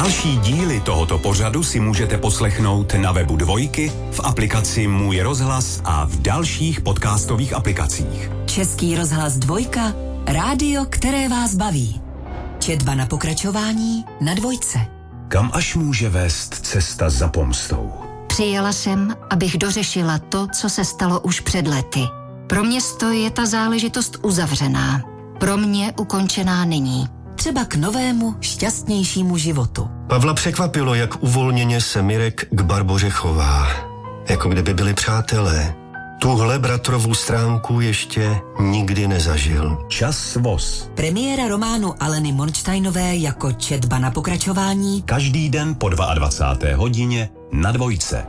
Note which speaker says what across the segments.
Speaker 1: Další díly tohoto pořadu si můžete poslechnout na webu Dvojky, v aplikaci Můj rozhlas a v dalších podcastových aplikacích.
Speaker 2: Český rozhlas Dvojka, rádio, které vás baví. Četba na pokračování na Dvojce.
Speaker 1: Kam až může vést cesta za pomstou?
Speaker 3: Přijela jsem, abych dořešila to, co se stalo už před lety. Pro město je ta záležitost uzavřená. Pro mě ukončená není.
Speaker 2: Třeba k novému, šťastnějšímu životu.
Speaker 4: Pavla překvapilo, jak uvolněně se Mirek k Barboře chová. Jako kdyby byli přátelé. Tuhle bratrovou stránku ještě nikdy nezažil.
Speaker 1: Čas voz.
Speaker 2: Premiéra románu Aleny Monštejnové jako Četba na pokračování.
Speaker 1: Každý den po 22. hodině na Dvojce.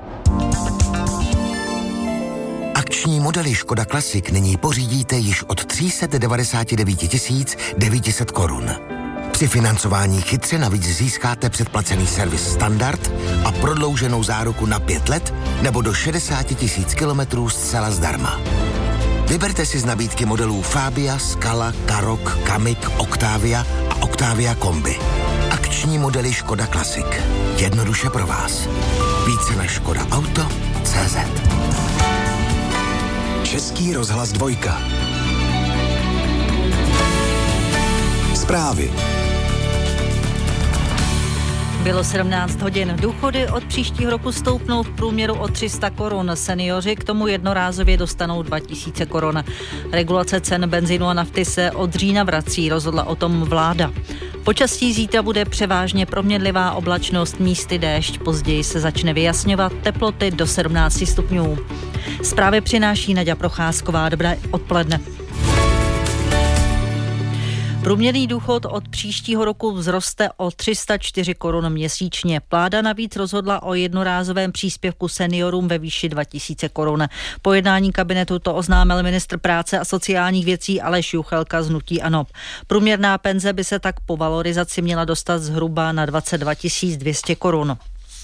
Speaker 5: Akční modely Škoda Classic nyní pořídíte již od 399 900 korun. Při financování chytře navíc získáte předplacený servis standard a prodlouženou záruku na 5 let nebo do 60 000 kilometrů zcela zdarma. Vyberte si z nabídky modelů Fabia, Scala, Karoq, Kamiq, Octavia a Octavia Kombi. Akční modely Škoda Classic. Jednoduše pro vás. Více na škodaauto.cz.
Speaker 1: Český rozhlas Dvojka. Zprávy.
Speaker 6: Bylo 17 hodin. Důchody od příštího roku stoupnou v průměru o 300 korun. Seniori k tomu jednorázově dostanou 2000 korun. Regulace cen benzínu a nafty se od října vrací, rozhodla o tom vláda. Počasí zítra bude převážně proměnlivá oblačnost, místy déšť, později se začne vyjasňovat, teploty do 17 stupňů. Zprávy přináší Naďa Procházková. Dobré odpoledne. Průměrný důchod od příštího roku vzroste o 304 korun měsíčně. Vláda navíc rozhodla o jednorázovém příspěvku seniorům ve výši 2000 korun. Po jednání kabinetu to oznámil ministr práce a sociálních věcí Aleš Juchelka z hnutí ANO. Průměrná penze by se tak po valorizaci měla dostat zhruba na 22 200 korun.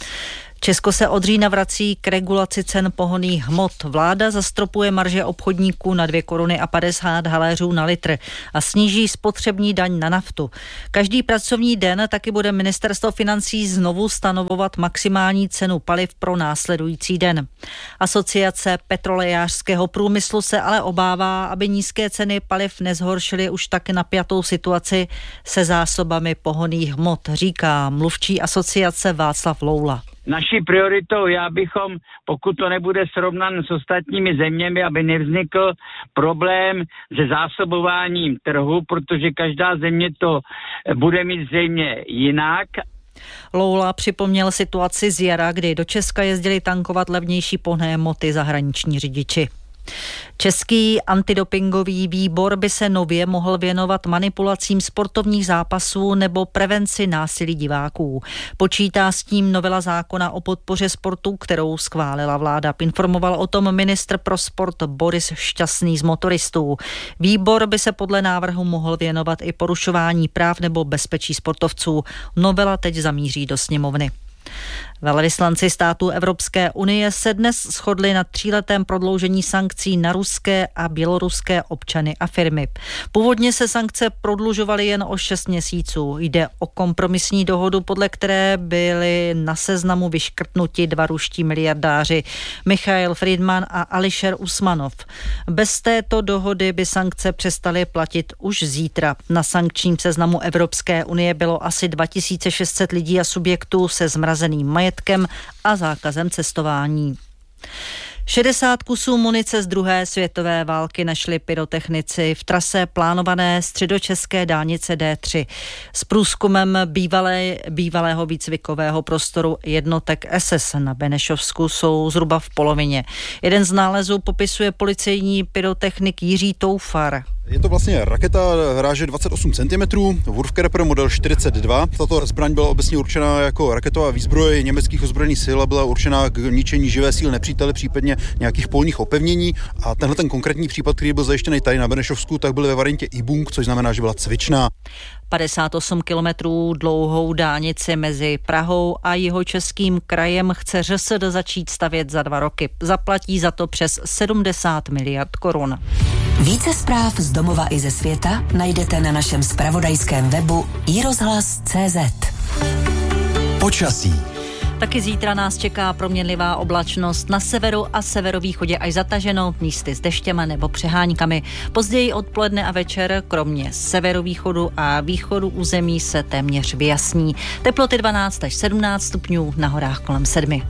Speaker 6: Česko se od října vrací k regulaci cen pohonných hmot. Vláda zastropuje marže obchodníků na 2 koruny a 50 haléřů na litr a sníží spotřební daň na naftu. Každý pracovní den taky bude ministerstvo financí znovu stanovovat maximální cenu paliv pro následující den. Asociace petrolejářského průmyslu se ale obává, aby nízké ceny paliv nezhoršily už tak napjatou situaci se zásobami pohonných hmot, říká mluvčí asociace Václav Loula.
Speaker 7: Naší prioritou je, abychom, pokud to nebude srovnan s ostatními zeměmi, aby nevznikl problém se zásobováním trhu, protože každá země to bude mít zřejmě jinak.
Speaker 6: Loula připomněl situaci z jara, kdy do Česka jezdili tankovat levnější pohonné hmoty zahraniční řidiči. Český antidopingový výbor by se nově mohl věnovat manipulacím sportovních zápasů nebo prevenci násilí diváků. Počítá s tím novela zákona o podpoře sportu, kterou schválila vláda. Informoval o tom ministr pro sport Boris Šťastný z Motoristů. Výbor by se podle návrhu mohl věnovat i porušování práv nebo bezpečí sportovců. Novela teď zamíří do sněmovny. Velvyslanci států Evropské unie se dnes shodli na 3letém prodloužení sankcí na ruské a běloruské občany a firmy. Původně se sankce prodlužovaly jen o 6 měsíců. Jde o kompromisní dohodu, podle které byli na seznamu vyškrtnuti 2 ruští miliardáři Michail Friedman a Alisher Usmanov. Bez této dohody by sankce přestaly platit už zítra. Na sankčním seznamu Evropské unie bylo asi 2600 lidí a subjektů se zmrazeným majetkem a zákazem cestování. 60 kusů munice z druhé světové války našli pyrotechnici v trase plánované středočeské dálnice D3. S průzkumem bývalého výcvikového prostoru jednotek SS na Benešovsku jsou zhruba v polovině. Jeden z nálezů popisuje policejní pyrotechnik Jiří Toufar.
Speaker 8: Je to vlastně raketa ráže 28 cm, Wurfkerper model 42. Tato zbraň byla obecně určená jako raketová výzbroj německých ozbrojených sil a byla určená k ničení živé síly nepřítele, případně nějakých polních opevnění. A tenhle ten konkrétní případ, který byl zajištěný tady na Benešovsku, tak byl ve variantě Ibung, což znamená, že byla cvičná.
Speaker 6: 58 kilometrů dlouhou dálnici mezi Prahou a Jihočeským krajem chce ŘSD začít stavět za 2 roky. Zaplatí za to přes 70 miliard korun.
Speaker 2: Více zpráv z domova i ze světa najdete na našem zpravodajském webu iRozhlas.cz.
Speaker 1: Počasí.
Speaker 6: Taky zítra nás čeká proměnlivá oblačnost, na severu a severovýchodě až zataženo, místy s deštěma nebo přeháňkami. Později odpoledne a večer, kromě severovýchodu a východu území, se téměř vyjasní. Teploty 12 až 17 stupňů, na horách kolem 7.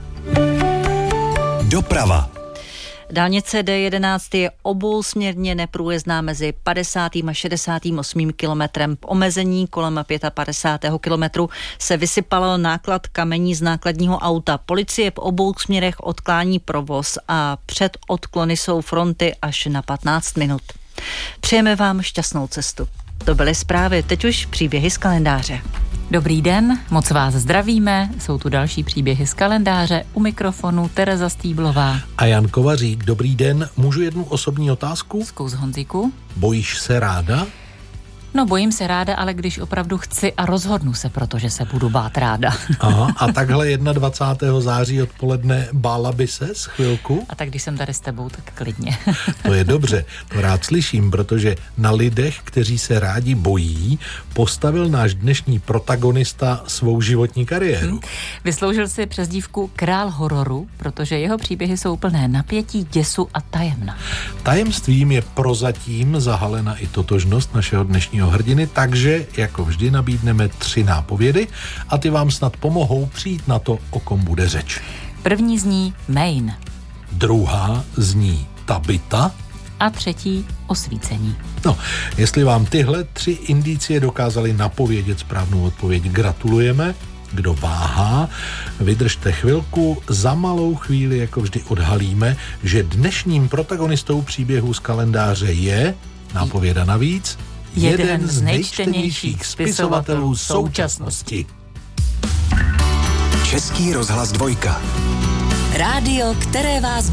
Speaker 1: Doprava.
Speaker 6: Dálnice D11 je obousměrně neprůjezdná mezi 50. a 68. kilometrem. V omezení kolem 55. kilometru se vysypal náklad kamení z nákladního auta. Policie v obou směrech odklání provoz a před odklony jsou fronty až na 15 minut. Přejeme vám šťastnou cestu. To byly zprávy, teď už příběhy z kalendáře.
Speaker 9: Dobrý den, moc vás zdravíme, jsou tu další příběhy z kalendáře, u mikrofonu Tereza Stýblová.
Speaker 10: A Jan Kovařík, dobrý den, můžu jednu osobní otázku?
Speaker 9: Zkus, Honziku.
Speaker 10: Bojíš se ráda?
Speaker 9: No, bojím se ráda, ale když opravdu chci a rozhodnu se, protože se budu bát ráda.
Speaker 10: Aha, a takhle 21. září odpoledne bála by ses chvilku?
Speaker 9: A tak když jsem tady s tebou, tak klidně.
Speaker 10: To je dobře, to rád slyším, protože na lidech, kteří se rádi bojí, postavil náš dnešní protagonista svou životní kariéru.
Speaker 9: Vysloužil si přezdívku Král hororu, protože jeho příběhy jsou plné napětí, děsu a tajemna.
Speaker 10: Tajemstvím je prozatím zahalena i totožnost našeho dnešního hrdiny, takže jako vždy nabídneme 3 nápovědy a ty vám snad pomohou přijít na to, o kom bude řeč.
Speaker 9: První zní Maine.
Speaker 10: Druhá zní Tabita.
Speaker 9: A třetí Osvícení.
Speaker 10: No, jestli vám tyhle 3 indicie dokázaly napovědět správnou odpověď, gratulujeme. Kdo váhá, vydržte chvilku, za malou chvíli jako vždy odhalíme, že dnešním protagonistou příběhu z kalendáře je, nápověda navíc, jeden z nejčtenějších spisovatelů současnosti.
Speaker 1: Český rozhlas 2.
Speaker 2: Rádio, které vás